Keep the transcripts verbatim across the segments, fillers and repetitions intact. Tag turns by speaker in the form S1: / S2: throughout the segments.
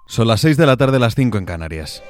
S1: Son las seis de la tarde, las cinco en Canarias.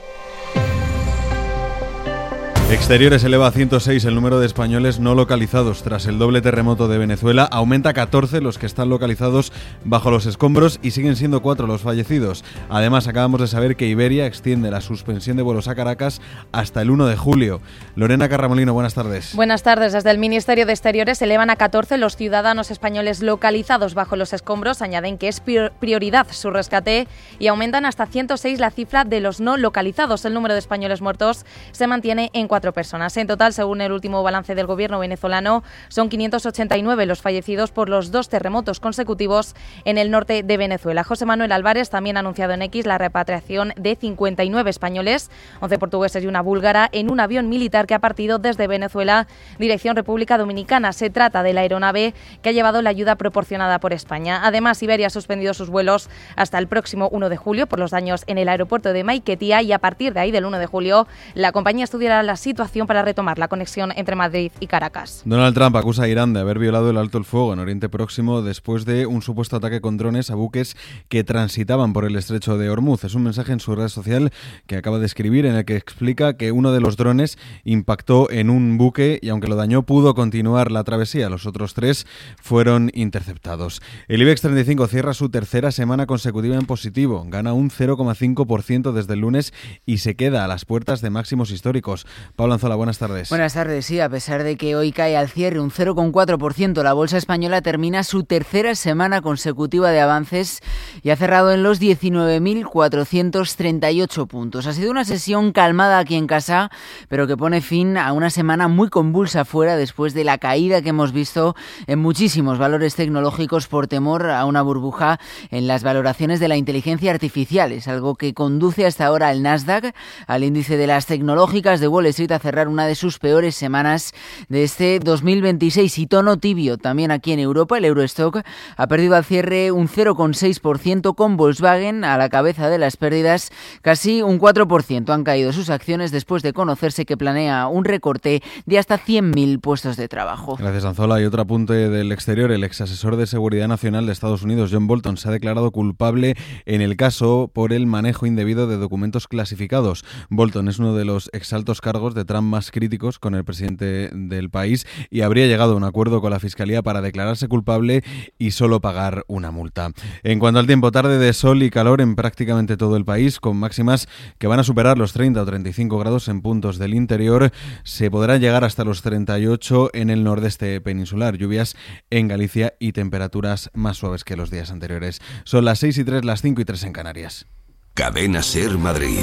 S1: Exteriores eleva a ciento seis el número de españoles no localizados tras el doble terremoto de Venezuela. Aumenta a catorce los que están localizados bajo los escombros y siguen siendo cuatro los fallecidos. Además, acabamos de saber que Iberia extiende la suspensión de vuelos a Caracas hasta el uno de julio. Lorena Carramolino, buenas tardes.
S2: Buenas tardes. Desde el Ministerio de Exteriores elevan a catorce los ciudadanos españoles localizados bajo los escombros. Añaden que es prioridad su rescate y aumentan hasta ciento seis la cifra de los no localizados. El número de españoles muertos se mantiene en cuatro personas. En total, según el último balance del gobierno venezolano, son quinientos ochenta y nueve los fallecidos por los dos terremotos consecutivos en el norte de Venezuela. José Manuel Álvarez también ha anunciado en X la repatriación de cincuenta y nueve españoles, once portugueses y una búlgara, en un avión militar que ha partido desde Venezuela dirección República Dominicana. Se trata de la aeronave que ha llevado la ayuda proporcionada por España. Además, Iberia ha suspendido sus vuelos hasta el próximo uno de julio por los daños en el aeropuerto de Maiquetía y a partir de ahí, del uno de julio, la compañía estudiará la situación para retomar la conexión entre Madrid y Caracas.
S1: Donald Trump acusa a Irán de haber violado el alto el fuego en Oriente Próximo después de un supuesto ataque con drones a buques que transitaban por el estrecho de Hormuz. Es un mensaje en su red social que acaba de escribir en el que explica que uno de los drones impactó en un buque y aunque lo dañó pudo continuar la travesía. Los otros tres fueron interceptados. El IBEX treinta y cinco cierra su tercera semana consecutiva en positivo. Gana un cero coma cinco por ciento desde el lunes y se queda a las puertas de máximos históricos. Pablo Anzola, buenas tardes.
S3: Buenas tardes, sí, a pesar de que hoy cae al cierre un cero coma cuatro por ciento, la bolsa española termina su tercera semana consecutiva de avances y ha cerrado en los diecinueve mil cuatrocientos treinta y ocho puntos. Ha sido una sesión calmada aquí en casa, pero que pone fin a una semana muy convulsa fuera después de la caída que hemos visto en muchísimos valores tecnológicos por temor a una burbuja en las valoraciones de la inteligencia artificial. Es algo que conduce hasta ahora al Nasdaq, al índice de las tecnológicas de Wall Street, a cerrar una de sus peores semanas de este dos mil veintiséis y tono tibio también aquí en Europa. El Eurostock ha perdido al cierre un cero coma seis por ciento con Volkswagen a la cabeza de las pérdidas, casi un cuatro por ciento han caído sus acciones después de conocerse que planea un recorte de hasta cien mil puestos de trabajo.
S1: Gracias, Anzola. Y otro apunte del exterior, el ex asesor de Seguridad Nacional de Estados Unidos, John Bolton, se ha declarado culpable en el caso por el manejo indebido de documentos clasificados. Bolton es uno de los exaltos cargos de Trump más críticos con el presidente del país y habría llegado a un acuerdo con la Fiscalía para declararse culpable y solo pagar una multa. En cuanto al tiempo, tarde de sol y calor en prácticamente todo el país, con máximas que van a superar los treinta o treinta y cinco grados en puntos del interior. Se podrán llegar hasta los treinta y ocho en el nordeste peninsular. Lluvias en Galicia y temperaturas más suaves que los días anteriores. Son las seis y tres, las cinco y tres en Canarias.
S4: Cadena SER Madrid.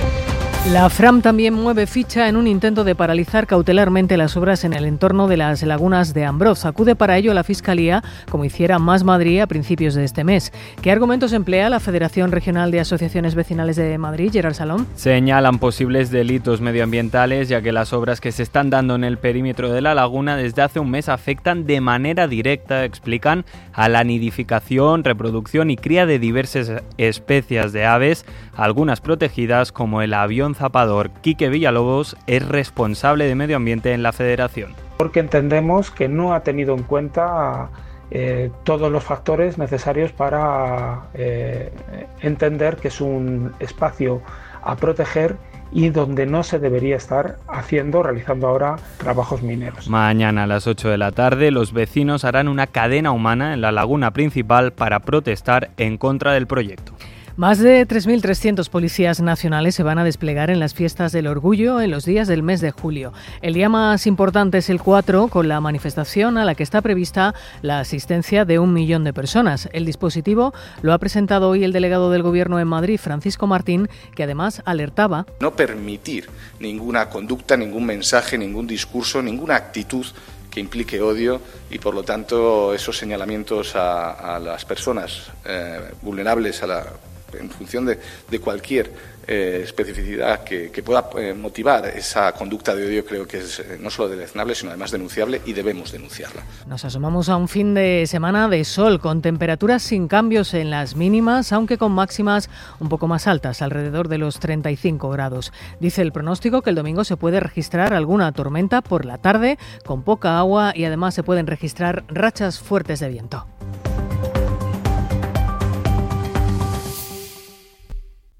S5: La Fram también mueve ficha en un intento de paralizar cautelarmente las obras en el entorno de las lagunas de Ambroz. Acude para ello a la Fiscalía, como hiciera Más Madrid a principios de este mes. ¿Qué argumentos emplea la Federación Regional de Asociaciones Vecinales de Madrid, Gerard Salón?
S6: Señalan posibles delitos medioambientales, ya que las obras que se están dando en el perímetro de la laguna desde hace un mes afectan de manera directa, explican, a la nidificación, reproducción y cría de diversas especies de aves, algunas protegidas como el avión zapador. Quique Villalobos es responsable de Medio Ambiente en la Federación.
S7: Porque entendemos que no ha tenido en cuenta eh, todos los factores necesarios para eh, entender que es un espacio a proteger y donde no se debería estar haciendo, realizando ahora trabajos mineros.
S6: Mañana a las ocho de la tarde los vecinos harán una cadena humana en la laguna principal para protestar en contra del proyecto.
S5: Más de tres mil trescientos policías nacionales se van a desplegar en las fiestas del orgullo en los días del mes de julio. El día más importante es el cuatro, con la manifestación a la que está prevista la asistencia de un millón de personas. El dispositivo lo ha presentado hoy el delegado del Gobierno en Madrid, Francisco Martín, que además alertaba.
S8: No permitir ninguna conducta, ningún mensaje, ningún discurso, ninguna actitud que implique odio y, por lo tanto, esos señalamientos a, a las personas eh, vulnerables a la en función de, de cualquier eh, especificidad que, que pueda eh, motivar esa conducta de odio, creo que es eh, no solo deleznable, sino además denunciable y debemos denunciarla.
S5: Nos asomamos a un fin de semana de sol, con temperaturas sin cambios en las mínimas, aunque con máximas un poco más altas, alrededor de los treinta y cinco grados. Dice el pronóstico que el domingo se puede registrar alguna tormenta por la tarde, con poca agua, y además se pueden registrar rachas fuertes de viento.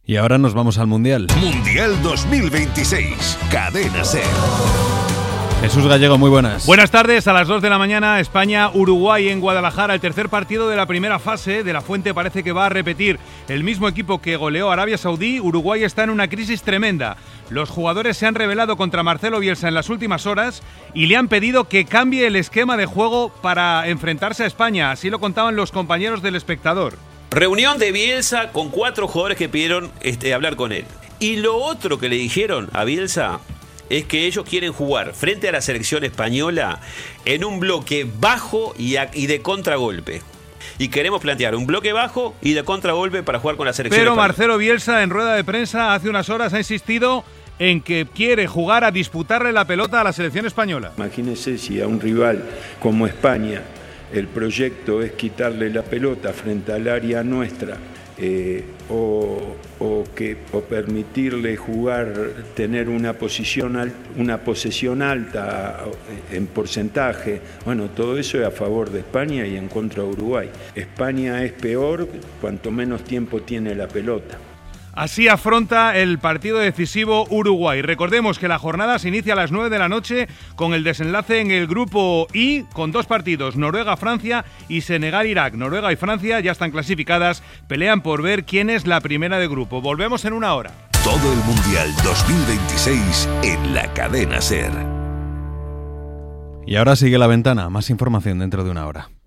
S1: Y ahora nos vamos al Mundial.
S4: Mundial dos mil veintiséis. Cadena SER.
S1: Jesús Gallego, muy buenas.
S9: Buenas tardes, a las dos de la mañana, España-Uruguay en Guadalajara, el tercer partido de la primera fase. De la Fuente parece que va a repetir el mismo equipo que goleó a Arabia Saudí. Uruguay está en una crisis tremenda. Los jugadores se han rebelado contra Marcelo Bielsa en las últimas horas y le han pedido que cambie el esquema de juego para enfrentarse a España. Así lo contaban los compañeros del Espectador.
S10: Reunión de Bielsa con cuatro jugadores que pidieron este, hablar con él. Y lo otro que le dijeron a Bielsa es que ellos quieren jugar frente a la selección española en un bloque bajo y, a, y de contragolpe. Y queremos plantear un bloque bajo y de contragolpe para jugar con la selección
S9: Pero
S10: española.
S9: Marcelo Bielsa en rueda de prensa hace unas horas ha insistido en que quiere jugar a disputarle la pelota a la selección española.
S11: Imagínese si a un rival como España el proyecto es quitarle la pelota frente al área nuestra, Eh, o, o, que, o permitirle jugar, tener una posición al, una posesión alta en porcentaje. Bueno, todo eso es a favor de España y en contra de Uruguay. España es peor cuanto menos tiempo tiene la pelota.
S9: Así afronta el partido decisivo Uruguay. Recordemos que la jornada se inicia a las nueve de la noche con el desenlace en el grupo I, con dos partidos, Noruega-Francia y Senegal-Irak. Noruega y Francia ya están clasificadas, pelean por ver quién es la primera de grupo. Volvemos en una hora.
S4: Todo el Mundial dos mil veintiséis en la Cadena SER.
S1: Y ahora sigue La Ventana, más información dentro de una hora.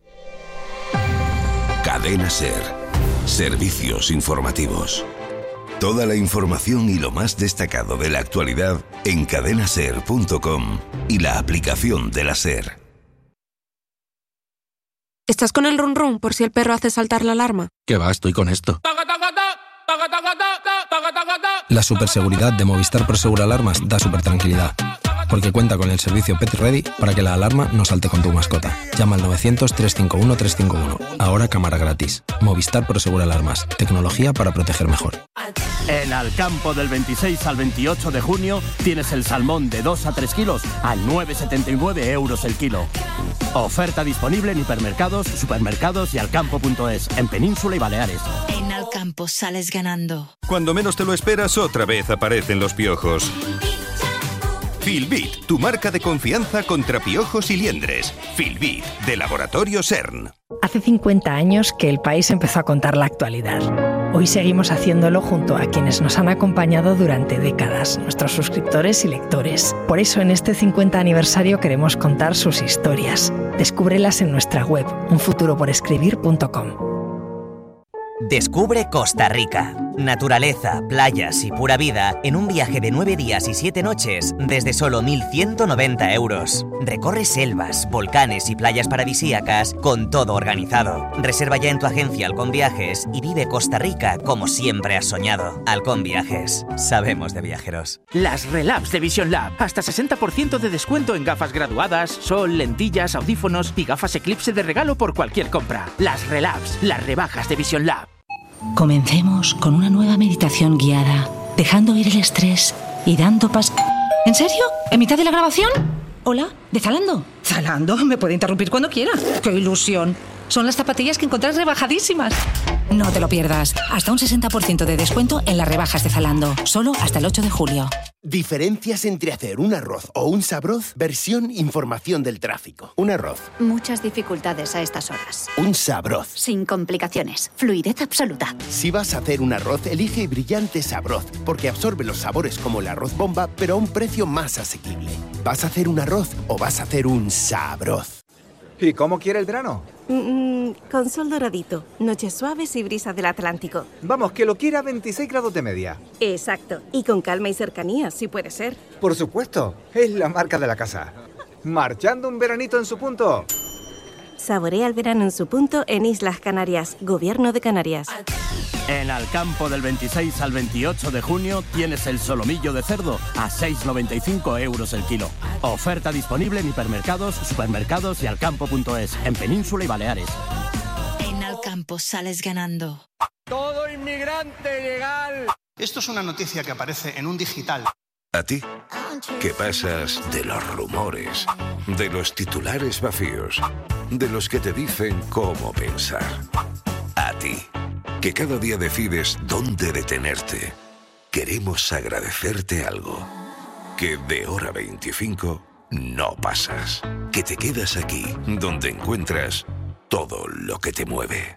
S4: Cadena SER. Servicios informativos. Toda la información y lo más destacado de la actualidad en cadena ser punto com y la aplicación de la SER.
S12: ¿Estás con el run run por si el perro hace saltar la alarma?
S13: ¿Qué va? Estoy con esto. La superseguridad de Movistar Prosegur Alarmas da super tranquilidad, porque cuenta con el servicio Pet Ready para que la alarma no salte con tu mascota. Llama al novecientos, trescientos cincuenta y uno, trescientos cincuenta y uno. Ahora cámara gratis. Movistar Prosegur Alarmas. Tecnología para proteger mejor.
S14: En Alcampo del veintiséis al veintiocho de junio tienes el salmón de dos a tres kilos a nueve coma setenta y nueve euros el kilo. Oferta disponible en hipermercados, supermercados y alcampo punto es, en Península y Baleares.
S15: En Alcampo sales ganando.
S16: Cuando menos te lo esperas, otra vez aparecen los piojos. Filbit, tu marca de confianza contra piojos y liendres. Filbit, de Laboratorio CERN.
S17: Hace cincuenta años que el país empezó a contar la actualidad. Hoy seguimos haciéndolo junto a quienes nos han acompañado durante décadas, nuestros suscriptores y lectores. Por eso en este cincuenta aniversario queremos contar sus historias. Descúbrelas en nuestra web, un futuro por escribir punto com.
S18: Descubre Costa Rica. Naturaleza, playas y pura vida en un viaje de nueve días y siete noches desde solo mil ciento noventa euros. Recorre selvas, volcanes y playas paradisíacas con todo organizado. Reserva ya en tu agencia Halcón Viajes y vive Costa Rica como siempre has soñado. Halcón Viajes. Sabemos de viajeros.
S19: Las Relabs de Vision Lab. Hasta sesenta por ciento de descuento en gafas graduadas, sol, lentillas, audífonos y gafas Eclipse de regalo por cualquier compra. Las Relabs, las rebajas de Vision Lab.
S15: Comencemos con una nueva meditación guiada, dejando ir el estrés y dando paso... ¿En serio? ¿En mitad de la grabación? ¿Hola? ¿De Zalando? ¿Zalando? Me puede interrumpir cuando quiera. ¡Qué ilusión! Son las zapatillas que encontrás rebajadísimas. No te lo pierdas. Hasta un sesenta por ciento de descuento en las rebajas de Zalando. Solo hasta el ocho de julio.
S20: Diferencias entre hacer un arroz o un sabroz, versión información del tráfico. Un arroz.
S21: Muchas dificultades a estas horas.
S20: Un sabroz.
S21: Sin complicaciones. Fluidez absoluta.
S20: Si vas a hacer un arroz, elige Brillante Sabroz, porque absorbe los sabores como el arroz bomba, pero a un precio más asequible. ¿Vas a hacer un arroz o vas a hacer un sabroz?
S22: ¿Y cómo quiere el verano?
S23: Mm, con sol doradito, noches suaves y brisa del Atlántico.
S22: Vamos, que lo quiera a veintiséis grados de media.
S23: Exacto, y con calma y cercanía, si puede ser.
S22: Por supuesto, es la marca de la casa. Marchando un veranito en su punto.
S23: Saborea el verano en su punto en Islas Canarias, Gobierno de Canarias.
S14: En Alcampo del veintiséis al veintiocho de junio tienes el solomillo de cerdo a seis coma noventa y cinco euros el kilo. Oferta disponible en hipermercados, supermercados y alcampo punto es, en Península y Baleares.
S15: En Alcampo sales ganando.
S24: Todo inmigrante legal.
S25: Esto es una noticia que aparece en un digital.
S4: A ti, que pasas de los rumores, de los titulares vacíos, de los que te dicen cómo pensar. A ti, que cada día decides dónde detenerte, queremos agradecerte algo. Que de hora veinticinco no pasas. Que te quedas aquí, donde encuentras todo lo que te mueve.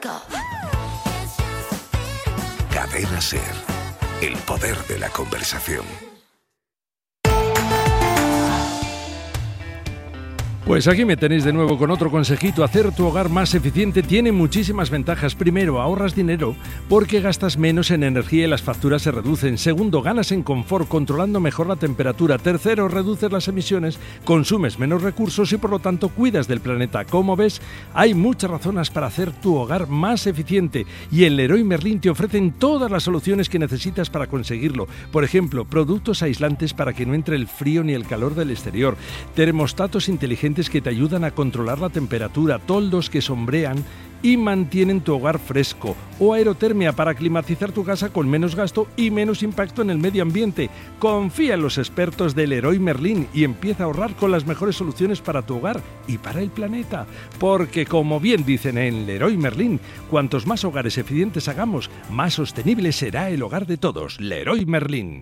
S4: Cadena SER. El poder de la conversación.
S2: Pues aquí me tenéis de nuevo con otro consejito. Hacer tu hogar más eficiente tiene muchísimas ventajas. Primero, ahorras dinero porque gastas menos en energía y las facturas se reducen. Segundo, ganas en confort controlando mejor la temperatura. Tercero, reduces las emisiones, consumes menos recursos y por lo tanto cuidas del planeta. Como ves, hay muchas razones para hacer tu hogar más eficiente y en Leroy Merlin te ofrecen todas las soluciones que necesitas para conseguirlo. Por ejemplo, productos aislantes para que no entre el frío ni el calor del exterior, termostatos inteligentes que te ayudan a controlar la temperatura, toldos que sombrean y mantienen tu hogar fresco, o aerotermia para climatizar tu casa con menos gasto y menos impacto en el medio ambiente. Confía en los expertos de Leroy Merlin y empieza a ahorrar con las mejores soluciones para tu hogar y para el planeta. Porque como bien dicen en Leroy Merlin, cuantos más hogares eficientes hagamos, más sostenible será el hogar de todos. Leroy Merlin.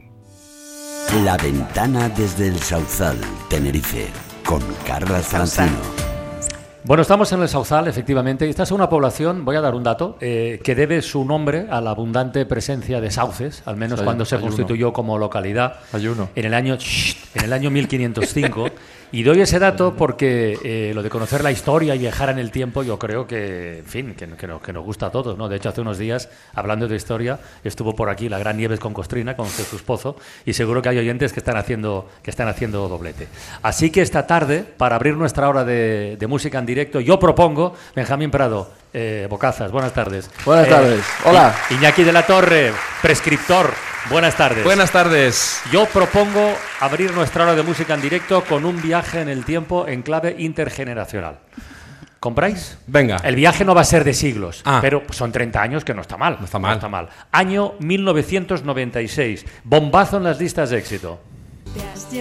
S3: La ventana desde el Sauzal, Tenerife, con Carla Francino.
S6: Bueno, estamos en el Sauzal, efectivamente. Esta es una población, voy a dar un dato, eh, que debe su nombre a la abundante presencia de sauces, al menos
S7: Sí,
S6: cuando se
S7: hay uno.
S6: constituyó como localidad
S7: Hay uno.
S6: en el año en el año mil quinientos cinco. Y doy ese dato porque eh, lo de conocer la historia y viajar en el tiempo, yo creo que, en fin, que, que, nos, que nos gusta a todos, ¿no? De hecho, hace unos días, hablando de historia, estuvo por aquí la gran Nieves con Costrina, con Jesús Pozo, y seguro que hay oyentes que están haciendo, que están haciendo doblete. Así que esta tarde, para abrir nuestra hora de, de música en directo, yo propongo, Benjamín Prado, eh, Bocazas, buenas tardes.
S7: Buenas
S6: Eh,
S7: tardes. Hola.
S6: I- Iñaki de la Torre, prescriptor, buenas tardes.
S7: Buenas tardes.
S6: Yo propongo abrir nuestra hora de música en directo con un viaje en el tiempo en clave intergeneracional. ¿Compráis?
S7: Venga.
S6: El viaje no va a ser de siglos,
S7: Ah.
S6: pero son treinta años que no está mal. No
S7: está mal.
S6: No está mal. Año mil novecientos noventa y seis. Bombazo en las listas de éxito.